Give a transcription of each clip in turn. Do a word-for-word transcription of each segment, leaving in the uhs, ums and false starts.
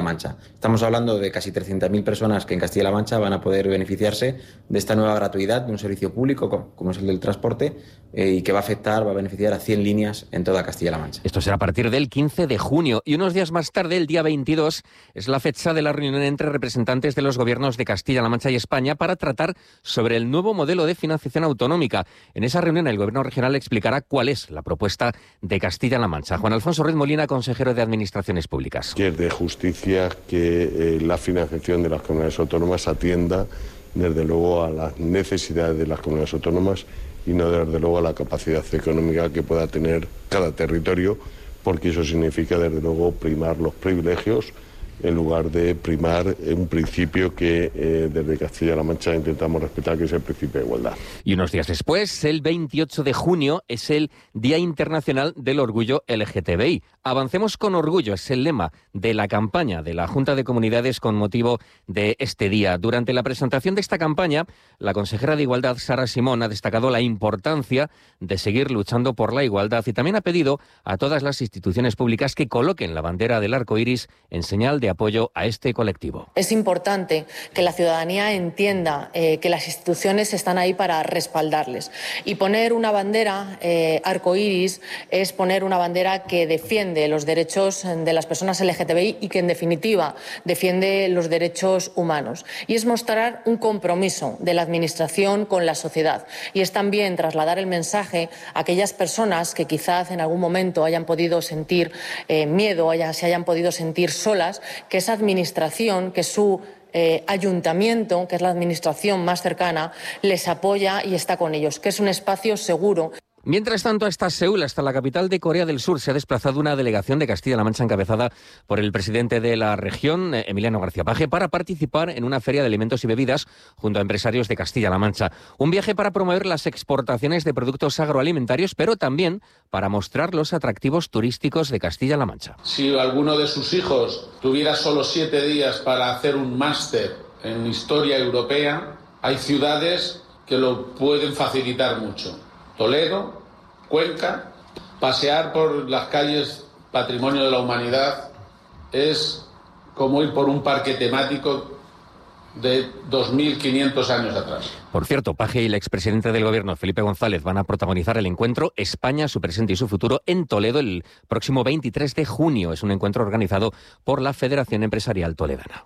Mancha. Estamos hablando de casi trescientas mil personas que en Castilla-La Mancha van a poder beneficiarse de esta nueva gratuidad de un servicio público como es el del transporte eh, y que va a afectar, va a beneficiar a cien líneas en toda Castilla-La Mancha. Esto será a partir del quince de junio y unos días más tarde, el día veintidós, es la fecha de la reunión entre representantes de los gobiernos de Castilla-La Mancha y España para tratar sobre el nuevo modelo de financiación autonómica. En esa reunión el Gobierno regional explicará cuál es la propuesta de Castilla-La Mancha. Juan Alfonso Ruiz Molina, consejero de Administraciones Públicas. Que es de justicia que eh, la financiación de las comunidades autónomas atienda desde luego a las necesidades de las comunidades autónomas y no desde luego a la capacidad económica que pueda tener cada territorio, porque eso significa desde luego primar los privilegios en lugar de primar un principio que eh, desde Castilla-La Mancha intentamos respetar, que es el principio de igualdad. Y unos días después, el veintiocho de junio, es el Día Internacional del Orgullo L G T B I. Avancemos con orgullo, es el lema de la campaña de la Junta de Comunidades con motivo de este día. Durante la presentación de esta campaña, la consejera de Igualdad, Sara Simón, ha destacado la importancia de seguir luchando por la igualdad y también ha pedido a todas las instituciones públicas que coloquen la bandera del arco iris en señal de apoyo a este colectivo. Es importante que la ciudadanía entienda eh, que las instituciones están ahí para respaldarles. Y poner una bandera eh, arcoíris es poner una bandera que defiende los derechos de las personas L G T B I y que, en definitiva, defiende los derechos humanos. Y es mostrar un compromiso de la Administración con la sociedad. Y es también trasladar el mensaje a aquellas personas que quizás en algún momento hayan podido sentir eh, miedo, haya, se hayan podido sentir solas, que esa administración, que su eh, ayuntamiento, que es la administración más cercana, les apoya y está con ellos, que es un espacio seguro. Mientras tanto, hasta Seúl, hasta la capital de Corea del Sur, se ha desplazado una delegación de Castilla-La Mancha encabezada por el presidente de la región, Emiliano García Paje, para participar en una feria de alimentos y bebidas junto a empresarios de Castilla-La Mancha. Un viaje para promover las exportaciones de productos agroalimentarios, pero también para mostrar los atractivos turísticos de Castilla-La Mancha. Si alguno de sus hijos tuviera solo siete días para hacer un máster en historia europea, hay ciudades que lo pueden facilitar mucho. Toledo, Cuenca, pasear por las calles Patrimonio de la Humanidad es como ir por un parque temático de dos mil quinientos años atrás. Por cierto, Paje y el expresidente del Gobierno, Felipe González, van a protagonizar el encuentro España, su presente y su futuro en Toledo el próximo veintitrés de junio. Es un encuentro organizado por la Federación Empresarial Toledana.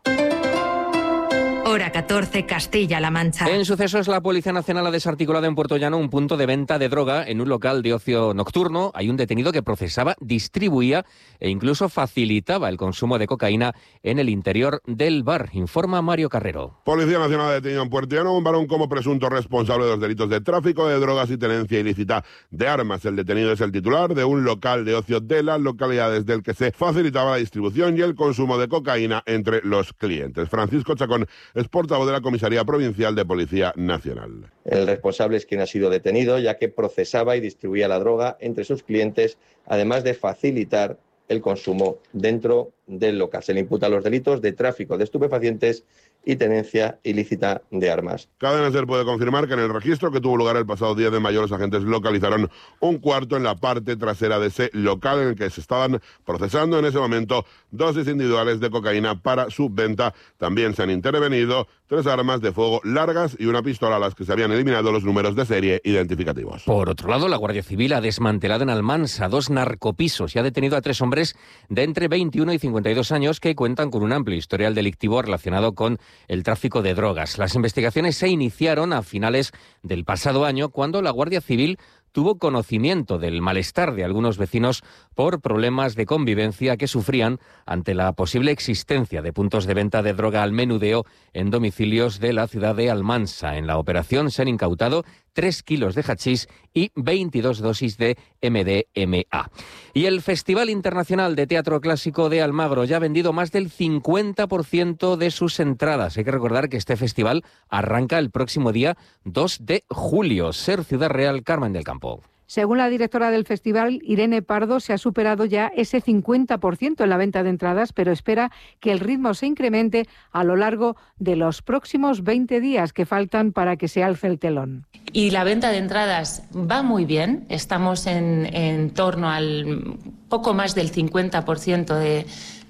Hora catorce, Castilla-La Mancha. En sucesos, la Policía Nacional ha desarticulado en Puerto Llano un punto de venta de droga en un local de ocio nocturno. Hay un detenido que procesaba, distribuía e incluso facilitaba el consumo de cocaína en el interior del bar, informa Mario Carrero. Policía Nacional ha detenido en Puerto Llano un varón como presunto responsable de los delitos de tráfico de drogas y tenencia ilícita de armas. El detenido es el titular de un local de ocio de las localidades del que se facilitaba la distribución y el consumo de cocaína entre los clientes. Francisco Chacón es portavoz de la Comisaría Provincial de Policía Nacional. El responsable es quien ha sido detenido, ya que procesaba y distribuía la droga entre sus clientes, además de facilitar el consumo dentro del local. Se le imputa los delitos de tráfico de estupefacientes y tenencia ilícita de armas. Cadena SER puede confirmar que en el registro que tuvo lugar el pasado diez de mayo los agentes localizaron un cuarto en la parte trasera de ese local en el que se estaban procesando en ese momento dosis individuales de cocaína para su venta. También se han intervenido tres armas de fuego largas y una pistola a las que se habían eliminado los números de serie identificativos. Por otro lado, la Guardia Civil ha desmantelado en Almansa dos narcopisos y ha detenido a tres hombres de entre veintiuno y cincuenta y dos años que cuentan con un amplio historial delictivo relacionado con el tráfico de drogas. Las investigaciones se iniciaron a finales del pasado año cuando la Guardia Civil tuvo conocimiento del malestar de algunos vecinos por problemas de convivencia que sufrían ante la posible existencia de puntos de venta de droga al menudeo en domicilios de la ciudad de Almansa. En la operación se han incautado tres kilos de hachís y veintidós dosis de M D M A. Y el Festival Internacional de Teatro Clásico de Almagro ya ha vendido más del cincuenta por ciento de sus entradas. Hay que recordar que este festival arranca el próximo día dos de julio. Ser Ciudad Real, Carmen del Campo. Según la directora del festival, Irene Pardo, se ha superado ya ese cincuenta por ciento en la venta de entradas, pero espera que el ritmo se incremente a lo largo de los próximos veinte días que faltan para que se alce el telón. Y la venta de entradas va muy bien, estamos en, en torno al poco más del cincuenta por ciento de,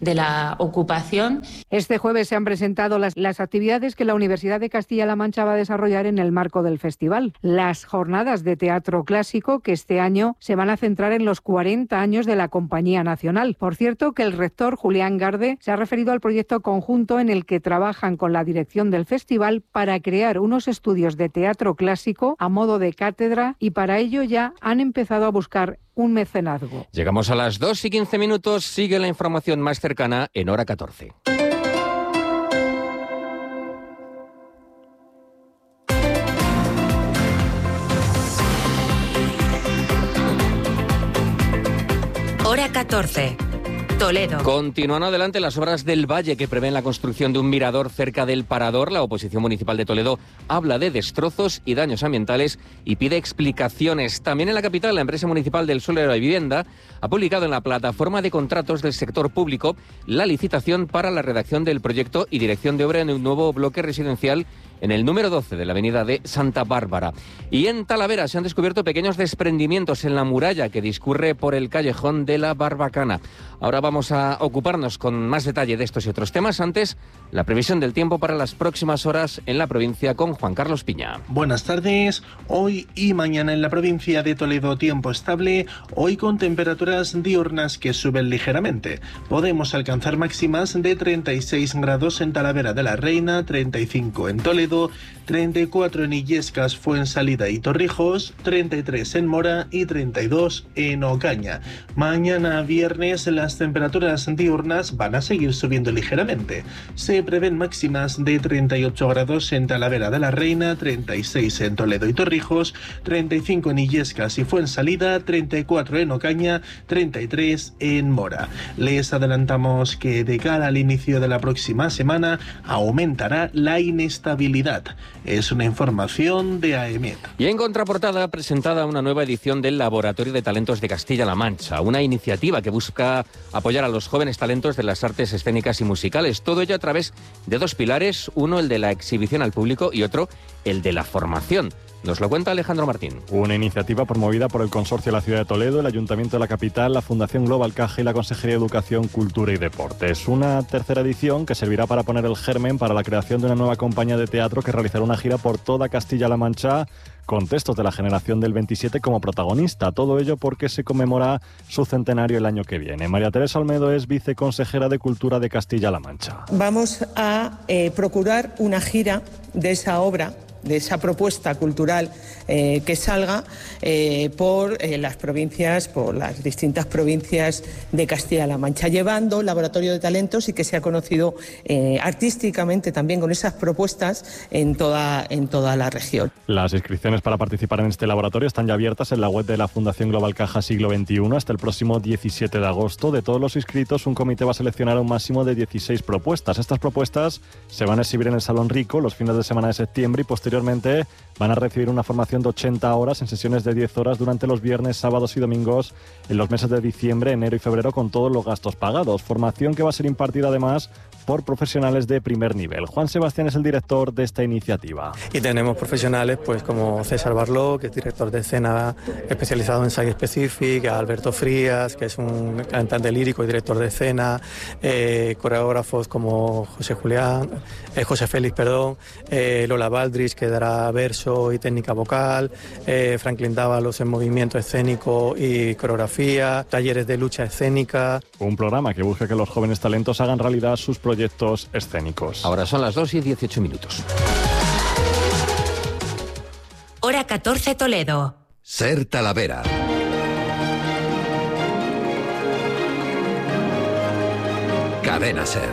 de la ocupación. Este jueves se han presentado las, las actividades que la Universidad de Castilla-La Mancha va a desarrollar en el marco del festival. Las jornadas de teatro clásico que este año se van a centrar en los cuarenta años de la Compañía Nacional. Por cierto, que el rector Julián Garde se ha referido al proyecto conjunto en el que trabajan con la dirección del festival para crear unos estudios de teatro clásico a modo de cátedra, y para ello ya han empezado a buscar un mecenazgo. Llegamos a las dos y quince minutos. Sigue la información más cercana en Hora catorce. Hora catorce. Toledo. Continúan adelante las obras del Valle que prevén la construcción de un mirador cerca del Parador. La oposición municipal de Toledo habla de destrozos y daños ambientales y pide explicaciones. También en la capital, la empresa municipal del Suelo de la Vivienda ha publicado en la plataforma de contratos del sector público la licitación para la redacción del proyecto y dirección de obra en un nuevo bloque residencial en el número doce de la avenida de Santa Bárbara. Y en Talavera se han descubierto pequeños desprendimientos en la muralla que discurre por el callejón de la Barbacana. Ahora vamos a ocuparnos con más detalle de estos y otros temas. Antes, la previsión del tiempo para las próximas horas en la provincia con Juan Carlos Piña. Buenas tardes. Hoy y mañana en la provincia de Toledo tiempo estable, hoy con temperaturas diurnas que suben ligeramente. Podemos alcanzar máximas de treinta y seis grados en Talavera de la Reina, treinta y cinco en Toledo, treinta y cuatro en Illescas, Fuensalida y Torrijos, treinta y tres en Mora y treinta y dos en Ocaña. Mañana viernes las temperaturas diurnas van a seguir subiendo ligeramente. Se prevén máximas de treinta y ocho grados en Talavera de la Reina, treinta y seis en Toledo y Torrijos, treinta y cinco en Illescas y Fuensalida, treinta y cuatro en Ocaña, treinta y tres en Mora. Les adelantamos que de cara al inicio de la próxima semana aumentará la inestabilidad. Es una información de A E M E T. Y en contraportada, presentada una nueva edición del Laboratorio de Talentos de Castilla-La Mancha, una iniciativa que busca apoyar a los jóvenes talentos de las artes escénicas y musicales. Todo ello a través de dos pilares, uno el de la exhibición al público y otro el de la formación. Nos lo cuenta Alejandro Martín. Una iniciativa promovida por el Consorcio de la Ciudad de Toledo, el Ayuntamiento de la Capital, la Fundación Global Caja y la Consejería de Educación, Cultura y Deportes. Una tercera edición que servirá para poner el germen para la creación de una nueva compañía de teatro que realizará una gira por toda Castilla-La Mancha con textos de la generación del veintisiete como protagonista. Todo ello porque se conmemora su centenario el año que viene. María Teresa Olmedo es viceconsejera de Cultura de Castilla-La Mancha. Vamos a eh, procurar una gira de esa obra, de esa propuesta cultural eh, que salga eh, por eh, las provincias, por las distintas provincias de Castilla-La Mancha, llevando el laboratorio de talentos y que sea conocido eh, artísticamente también con esas propuestas en toda, en toda la región. Las inscripciones para participar en este laboratorio están ya abiertas en la web de la Fundación Global Caja Siglo veintiuno hasta el próximo diecisiete de agosto. De todos los inscritos, un comité va a seleccionar un máximo de dieciséis propuestas. Estas propuestas se van a exhibir en el Salón Rico los fines de semana de septiembre y posteriormente Posteriormente van a recibir una formación de ochenta horas en sesiones de diez horas durante los viernes, sábados y domingos en los meses de diciembre, enero y febrero con todos los gastos pagados. Formación que va a ser impartida además por profesionales de primer nivel. Juan Sebastián es el director de esta iniciativa. Y tenemos profesionales pues como César Barló, que es director de escena especializado en Site Specific, a Alberto Frías, que es un cantante lírico y director de escena, eh, coreógrafos como José Julián, eh, José Félix, perdón, eh, Lola Baldrich, que dará verso y técnica vocal, eh, Franklin Dávalos en movimiento escénico y coreografía, talleres de lucha escénica. Un programa que busca que los jóvenes talentos hagan realidad sus proyectos escénicos. Ahora son las dos y dieciocho minutos. Hora catorce Toledo. Ser Talavera. Cadena Ser.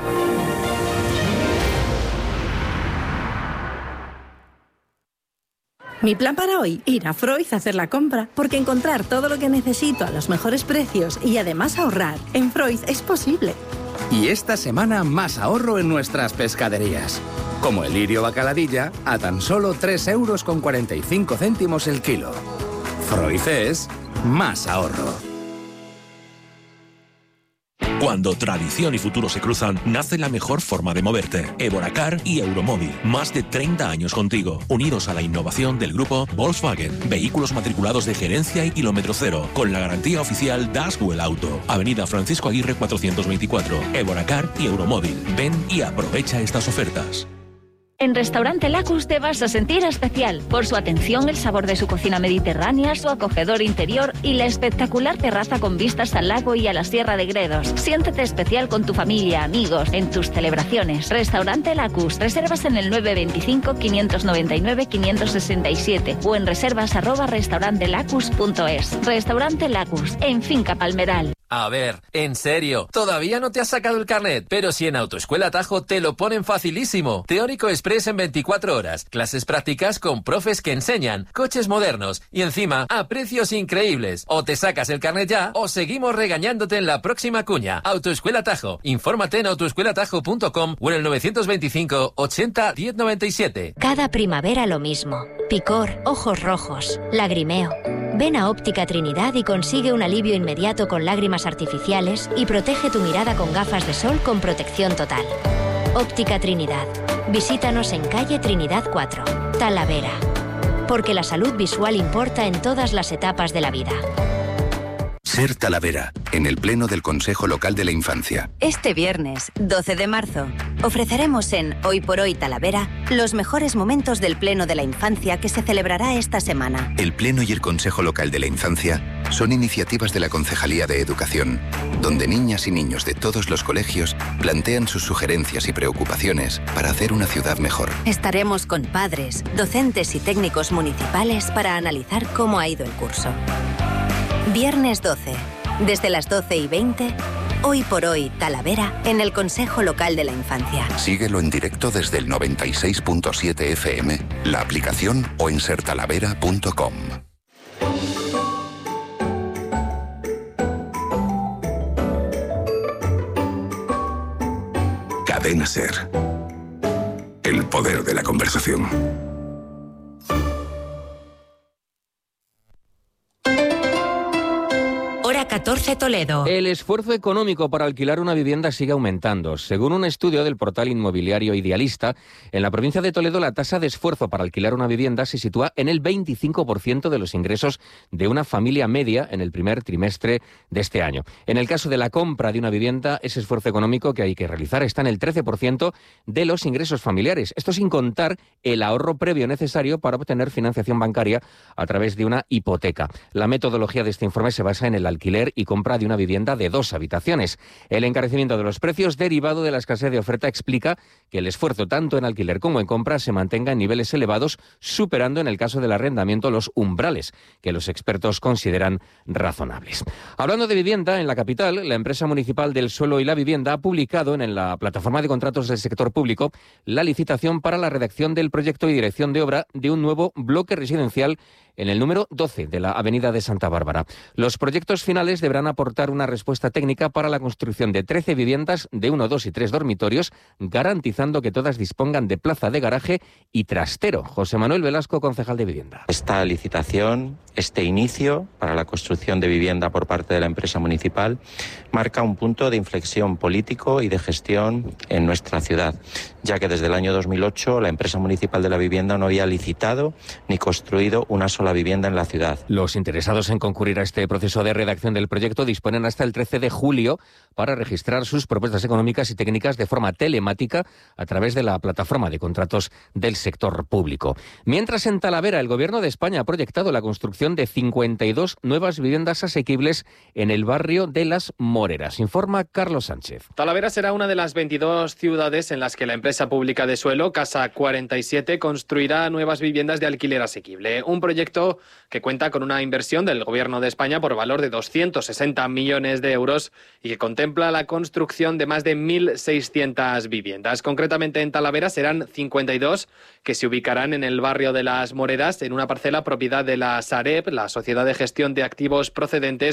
Mi plan para hoy, ir a Freud a hacer la compra, porque encontrar todo lo que necesito a los mejores precios y además ahorrar en Freud es posible. Y esta semana más ahorro en nuestras pescaderías. Como el lirio bacaladilla a tan solo tres euros con cuarenta y cinco céntimos el kilo. Freud es más ahorro. Cuando tradición y futuro se cruzan, nace la mejor forma de moverte. Evoracar y Euromóvil. Más de treinta años contigo, unidos a la innovación del grupo Volkswagen. Vehículos matriculados de gerencia y kilómetro cero, con la garantía oficial Daswell Auto. Avenida Francisco Aguirre cuatrocientos veinticuatro. Evoracar y Euromóvil. Ven y aprovecha estas ofertas. En Restaurante Lacus te vas a sentir especial por su atención, el sabor de su cocina mediterránea, su acogedor interior y la espectacular terraza con vistas al lago y a la Sierra de Gredos. Siéntete especial con tu familia, amigos, en tus celebraciones. Restaurante Lacus. Reservas en el nueve veinticinco, quinientos noventa y nueve, quinientos sesenta y siete o en reservas arroba restaurantelacus punto es. Restaurante Lacus, en Finca Palmeral. A ver, en serio, todavía no te has sacado el carnet, pero si en Autoescuela Tajo te lo ponen facilísimo. Teórico Express en veinticuatro horas, clases prácticas con profes que enseñan, coches modernos y encima a precios increíbles. O te sacas el carnet ya o seguimos regañándote en la próxima cuña. Autoescuela Tajo. Infórmate en autoescuela tajo punto com o en el novecientos veinticinco, ochenta, diez noventa y siete. Cada primavera lo mismo. Picor, ojos rojos, lagrimeo. Ven a Óptica Trinidad y consigue un alivio inmediato con lágrimas artificiales y protege tu mirada con gafas de sol con protección total. Óptica Trinidad. Visítanos en calle Trinidad cuatro, Talavera. Porque la salud visual importa en todas las etapas de la vida. Ser Talavera, en el Pleno del Consejo Local de la Infancia. Este viernes, doce de marzo, ofreceremos en Hoy por Hoy Talavera los mejores momentos del Pleno de la Infancia que se celebrará esta semana. El Pleno y el Consejo Local de la Infancia son iniciativas de la Concejalía de Educación, donde niñas y niños de todos los colegios plantean sus sugerencias y preocupaciones para hacer una ciudad mejor. Estaremos con padres, docentes y técnicos municipales para analizar cómo ha ido el curso. Viernes doce, desde las doce y veinte, Hoy por Hoy Talavera, en el Consejo Local de la Infancia. Síguelo en directo desde el noventa y seis punto siete F M, la aplicación o en ser talavera punto com. Cadena SER. El poder de la conversación. Hora catorce Toledo. El esfuerzo económico para alquilar una vivienda sigue aumentando. Según un estudio del portal inmobiliario Idealista, en la provincia de Toledo la tasa de esfuerzo para alquilar una vivienda se sitúa en el veinticinco por ciento de los ingresos de una familia media en el primer trimestre de este año. En el caso de la compra de una vivienda, ese esfuerzo económico que hay que realizar está en el trece por ciento de los ingresos familiares. Esto sin contar el ahorro previo necesario para obtener financiación bancaria a través de una hipoteca. La metodología de este informe se basa en el alquiler y compra de una vivienda de dos habitaciones. El encarecimiento de los precios derivado de la escasez de oferta explica que el esfuerzo tanto en alquiler como en compra se mantenga en niveles elevados, superando en el caso del arrendamiento los umbrales que los expertos consideran razonables. Hablando de vivienda, en la capital, la empresa municipal del suelo y la vivienda ha publicado en la plataforma de contratos del sector público la licitación para la redacción del proyecto y dirección de obra de un nuevo bloque residencial en el número doce de la Avenida de Santa Bárbara. Los proyectos finales deberán aportar una respuesta técnica para la construcción de trece viviendas de uno, dos y tres dormitorios, garantizando que todas dispongan de plaza de garaje y trastero. José Manuel Velasco, concejal de Vivienda. Esta licitación, este inicio para la construcción de vivienda por parte de la empresa municipal, marca un punto de inflexión político y de gestión en nuestra ciudad, ya que desde el año dos mil ocho la empresa municipal de la vivienda no había licitado ni construido una sola vivienda en la ciudad. Los interesados en concurrir a este proceso de redacción del proyecto disponen hasta el trece de julio para registrar sus propuestas económicas y técnicas de forma telemática a través de la plataforma de contratos del sector público. Mientras en Talavera el Gobierno de España ha proyectado la construcción de cincuenta y dos nuevas viviendas asequibles en el barrio de Las Moreras. Informa Carlos Sánchez. Talavera será una de las veintidós ciudades en las que la empresa pública de suelo, Casa cuarenta y siete, construirá nuevas viviendas de alquiler asequible. Un proyecto que cuenta con una inversión del Gobierno de España por valor de doscientos sesenta millones de euros y que contempla la construcción de más de mil seiscientas viviendas. Concretamente en Talavera serán cincuenta y dos que se ubicarán en el barrio de Las Moreras, en una parcela propiedad de la Sareb, la Sociedad de Gestión de Activos Procedentes,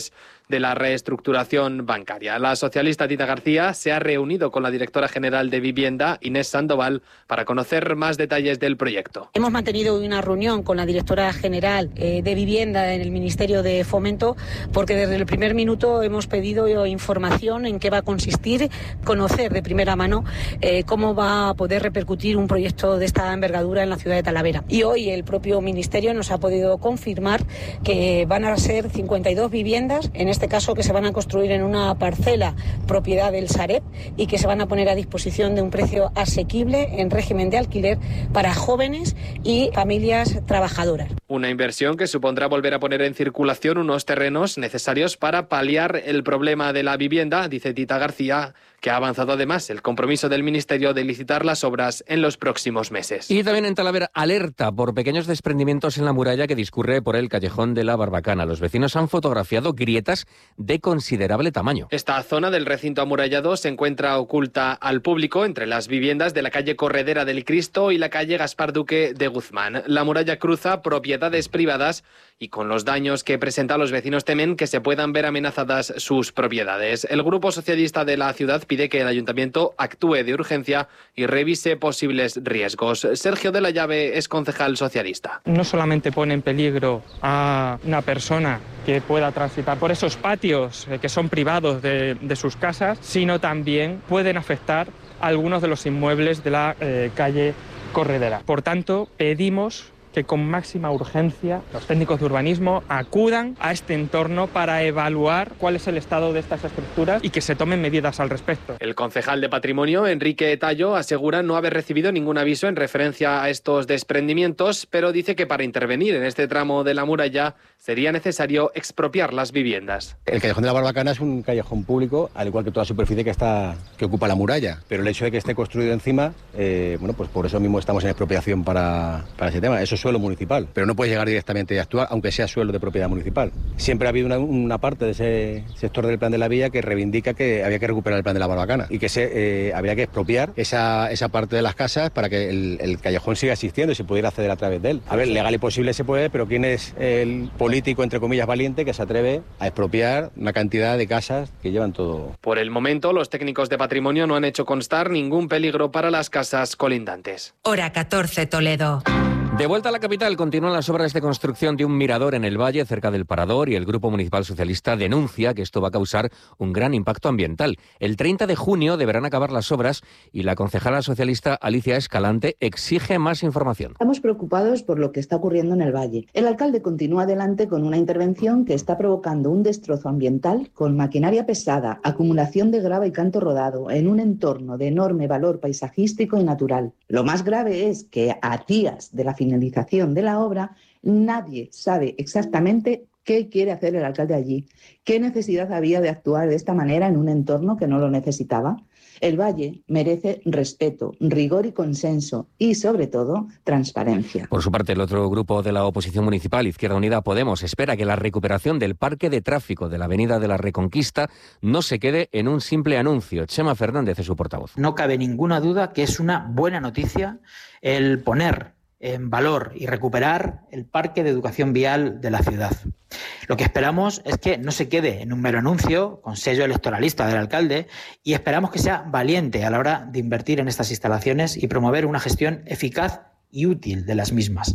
de la reestructuración bancaria. La socialista Tita García se ha reunido con la directora general de Vivienda, Inés Sandoval, para conocer más detalles del proyecto. Hemos mantenido una reunión con la directora general eh, de Vivienda en el Ministerio de Fomento, porque desde el primer minuto hemos pedido información en qué va a consistir, conocer de primera mano eh, cómo va a poder repercutir un proyecto de esta envergadura en la ciudad de Talavera. Y hoy el propio Ministerio nos ha podido confirmar que van a ser cincuenta y dos viviendas, en este caso que se van a construir en una parcela propiedad del Sareb y que se van a poner a disposición de un precio asequible en régimen de alquiler para jóvenes y familias trabajadoras. Una inversión que supondrá volver a poner en circulación unos terrenos necesarios para paliar el problema de la vivienda, dice Tita García, que ha avanzado además el compromiso del Ministerio de licitar las obras en los próximos meses. Y también en Talavera, alerta por pequeños desprendimientos en la muralla que discurre por el callejón de la Barbacana. Los vecinos han fotografiado grietas de considerable tamaño. Esta zona del recinto amurallado se encuentra oculta al público entre las viviendas de la calle Corredera del Cristo y la calle Gaspar Duque de Guzmán. La muralla cruza propiedades privadas y con los daños que presenta, los vecinos temen que se puedan ver amenazadas sus propiedades. El Grupo Socialista de la ciudad pide que el Ayuntamiento actúe de urgencia y revise posibles riesgos. Sergio de la Llave es concejal socialista. No solamente pone en peligro a una persona que pueda transitar por esos patios que son privados de, de sus casas, sino también pueden afectar a algunos de los inmuebles de la eh, calle Corredera. Por tanto, pedimos que con máxima urgencia los técnicos de urbanismo acudan a este entorno para evaluar cuál es el estado de estas estructuras y que se tomen medidas al respecto. El concejal de Patrimonio, Enrique Tallo, asegura no haber recibido ningún aviso en referencia a estos desprendimientos, pero dice que para intervenir en este tramo de la muralla sería necesario expropiar las viviendas. El callejón de la Barbacana es un callejón público, al igual que toda superficie que está que ocupa la muralla, pero el hecho de que esté construido encima, eh, bueno, pues por eso mismo estamos en expropiación para, para ese tema. Eso es suelo municipal, pero no puede llegar directamente y actuar, aunque sea suelo de propiedad municipal. Siempre ha habido una, una parte de ese sector del plan de la villa que reivindica que había que recuperar el plan de la Barbacana y que se, eh, había que expropiar esa, esa parte de las casas para que el, el callejón siga existiendo y se pudiera acceder a través de él. A ver, legal y posible se puede, pero ¿quién es el político, entre comillas, valiente que se atreve a expropiar una cantidad de casas que llevan todo? Por el momento, los técnicos de Patrimonio no han hecho constar ningún peligro para las casas colindantes. Hora catorce, Toledo. De vuelta a la capital, continúan las obras de construcción de un mirador en el Valle, cerca del Parador, y el Grupo Municipal Socialista denuncia que esto va a causar un gran impacto ambiental. El treinta de junio deberán acabar las obras y la concejala socialista Alicia Escalante exige más información. Estamos preocupados por lo que está ocurriendo en el Valle. El alcalde continúa adelante con una intervención que está provocando un destrozo ambiental con maquinaria pesada, acumulación de grava y canto rodado en un entorno de enorme valor paisajístico y natural. Lo más grave es que a días de la finalización de la obra, nadie sabe exactamente qué quiere hacer el alcalde allí, qué necesidad había de actuar de esta manera en un entorno que no lo necesitaba. El Valle merece respeto, rigor y consenso y, sobre todo, transparencia. Por su parte, el otro grupo de la oposición municipal, Izquierda Unida Podemos, espera que la recuperación del parque de tráfico de la Avenida de la Reconquista no se quede en un simple anuncio. Chema Fernández es su portavoz. No cabe ninguna duda que es una buena noticia el poner en valor y recuperar el parque de educación vial de la ciudad. Lo que esperamos es que no se quede en un mero anuncio con sello electoralista del alcalde y esperamos que sea valiente a la hora de invertir en estas instalaciones y promover una gestión eficaz y útil de las mismas.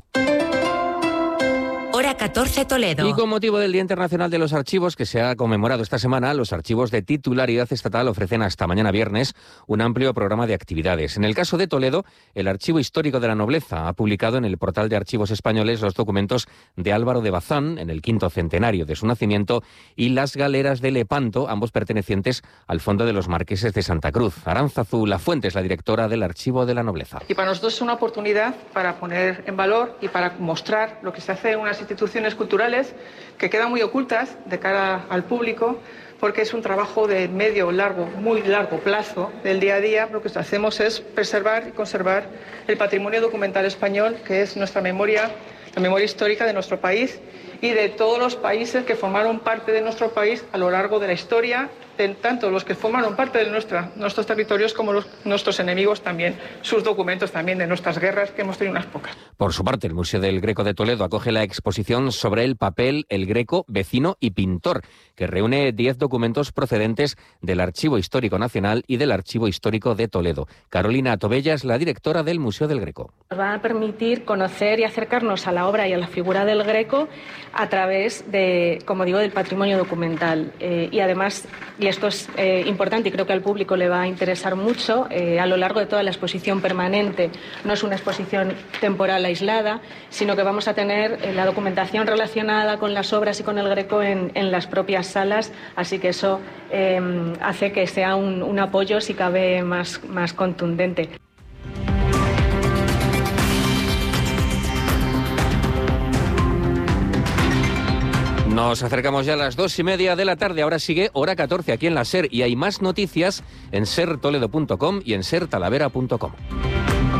Hora catorce, Toledo. Y con motivo del Día Internacional de los Archivos, que se ha conmemorado esta semana, los archivos de titularidad estatal ofrecen hasta mañana viernes un amplio programa de actividades. En el caso de Toledo, el Archivo Histórico de la Nobleza ha publicado en el portal de Archivos Españoles los documentos de Álvaro de Bazán, en el quinto centenario de su nacimiento, y las galeras de Lepanto, ambos pertenecientes al Fondo de los Marqueses de Santa Cruz. Aránzazu Lafuente es la directora del Archivo de la Nobleza. Y para nosotros es una oportunidad para poner en valor y para mostrar lo que se hace en unas instituciones culturales que quedan muy ocultas de cara al público, porque es un trabajo de medio, largo, muy largo plazo del día a día. Lo que hacemos es preservar y conservar el patrimonio documental español, que es nuestra memoria, la memoria histórica de nuestro país y de todos los países que formaron parte de nuestro país a lo largo de la historia de tanto los que formaron parte de nuestra, nuestros territorios como los, nuestros enemigos también, sus documentos también de nuestras guerras, que hemos tenido unas pocas. Por su parte, el Museo del Greco de Toledo acoge la exposición sobre el papel, el greco, vecino y pintor, que reúne diez documentos procedentes del Archivo Histórico Nacional y del Archivo Histórico de Toledo. Carolina Tobella es la directora del Museo del Greco. Nos va a permitir conocer y acercarnos a la obra y a la figura del Greco a través de, como digo, del patrimonio documental. Eh, y además, y esto es eh, importante y creo que al público le va a interesar mucho, eh, a lo largo de toda la exposición permanente, no es una exposición temporal aislada, sino que vamos a tener eh, la documentación relacionada con las obras y con el Greco en, en las propias salas, así que eso eh, hace que sea un, un apoyo, si cabe, más, más contundente. Nos acercamos ya a las dos y media de la tarde. Ahora sigue Hora catorce aquí en la SER y hay más noticias en ser toledo punto com y en ser talavera punto com.